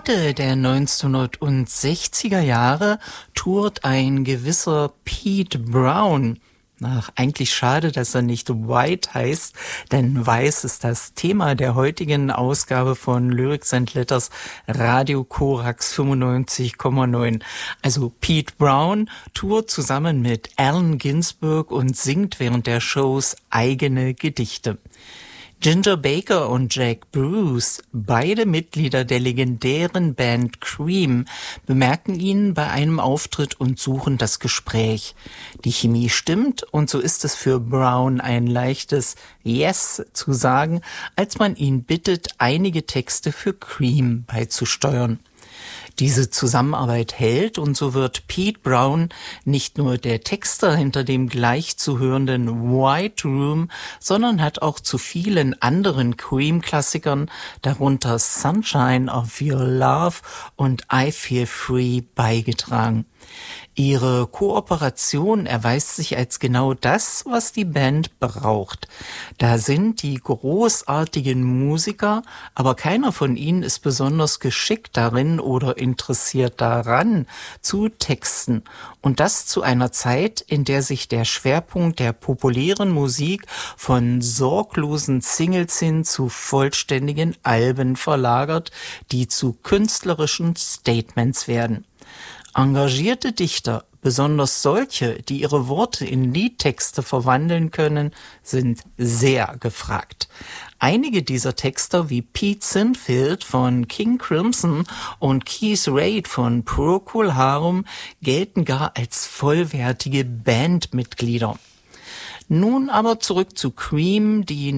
Mitte der 1960er Jahre tourt ein gewisser Pete Brown. Ach, eigentlich schade, dass er nicht White heißt, denn Weiß ist das Thema der heutigen Ausgabe von Lyrics and Letters Radio Korax 95,9. Also Pete Brown tourt zusammen mit Allen Ginsberg und singt während der Shows eigene Gedichte. Ginger Baker und Jack Bruce, beide Mitglieder der legendären Band Cream, bemerken ihn bei einem Auftritt und suchen das Gespräch. Die Chemie stimmt und so ist es für Brown ein leichtes Yes zu sagen, als man ihn bittet, einige Texte für Cream beizusteuern. Diese Zusammenarbeit hält und so wird Pete Brown nicht nur der Texter hinter dem gleich zu hörenden White Room, sondern hat auch zu vielen anderen Cream-Klassikern, darunter Sunshine of Your Love und I Feel Free, beigetragen. Ihre Kooperation erweist sich als genau das, was die Band braucht. Da sind die großartigen Musiker, aber keiner von ihnen ist besonders geschickt darin oder interessiert daran, zu texten. Und das zu einer Zeit, in der sich der Schwerpunkt der populären Musik von sorglosen Singles hin zu vollständigen Alben verlagert, die zu künstlerischen Statements werden. Engagierte Dichter, besonders solche, die ihre Worte in Liedtexte verwandeln können, sind sehr gefragt. Einige dieser Texter wie Pete Sinfield von King Crimson und Keith Reid von Procol Harum gelten gar als vollwertige Bandmitglieder. Nun aber zurück zu Cream, die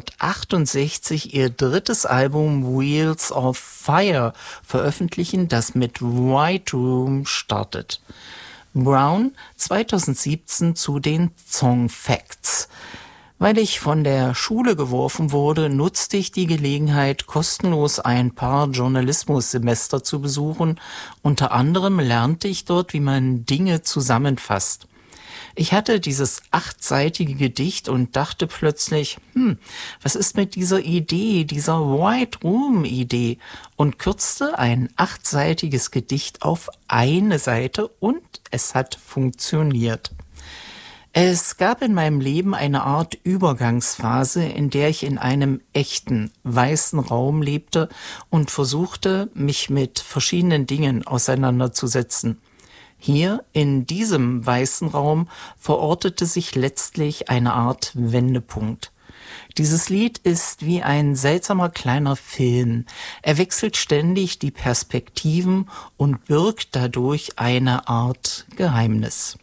1968 ihr drittes Album Wheels of Fire veröffentlichen, das mit White Room startet. Brown 2017 zu den Song Facts. Weil ich von der Schule geworfen wurde, nutzte ich die Gelegenheit, kostenlos ein paar Journalismussemester zu besuchen. Unter anderem lernte ich dort, wie man Dinge zusammenfasst. Ich hatte dieses 8-seitige Gedicht und dachte plötzlich, was ist mit dieser Idee, dieser White Room Idee? Und kürzte ein 8-seitiges Gedicht auf eine Seite und es hat funktioniert. Es gab in meinem Leben eine Art Übergangsphase, in der ich in einem echten, weißen Raum lebte und versuchte, mich mit verschiedenen Dingen auseinanderzusetzen. Hier in diesem weißen Raum verortete sich letztlich eine Art Wendepunkt. Dieses Lied ist wie ein seltsamer kleiner Film. Er wechselt ständig die Perspektiven und birgt dadurch eine Art Geheimnis.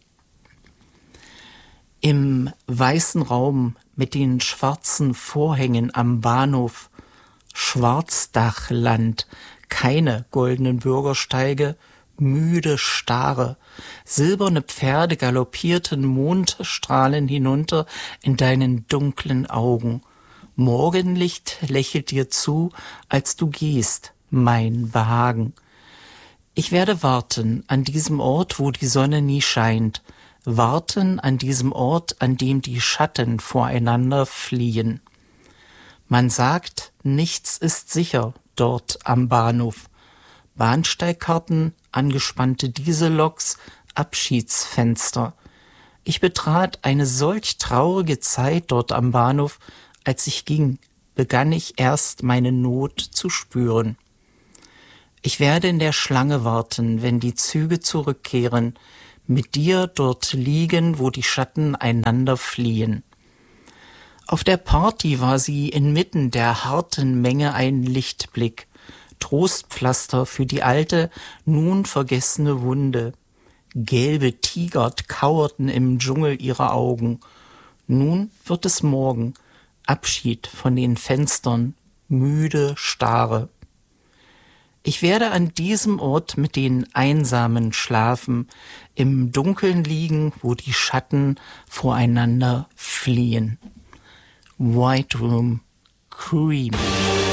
Im weißen Raum mit den schwarzen Vorhängen am Bahnhof, Schwarzdachland, keine goldenen Bürgersteige, müde Stare, silberne Pferde galoppierten Mondstrahlen hinunter in deinen dunklen Augen. Morgenlicht lächelt dir zu, als du gehst, mein Behagen. Ich werde warten an diesem Ort, wo die Sonne nie scheint, warten an diesem Ort, an dem die Schatten voreinander fliehen. Man sagt, nichts ist sicher dort am Bahnhof. Bahnsteigkarten, angespannte Dieselloks, Abschiedsfenster. Ich betrat eine solch traurige Zeit dort am Bahnhof. Als ich ging, begann ich erst meine Not zu spüren. Ich werde in der Schlange warten, wenn die Züge zurückkehren, mit dir dort liegen, wo die Schatten einander fliehen. Auf der Party war sie inmitten der harten Menge ein Lichtblick, Trostpflaster für die alte, nun vergessene Wunde. Gelbe Tiger kauerten im Dschungel ihrer Augen. Nun wird es Morgen, Abschied von den Fenstern, müde Stare. Ich werde an diesem Ort mit den Einsamen schlafen, im Dunkeln liegen, wo die Schatten voreinander fliehen. White Room, Cream.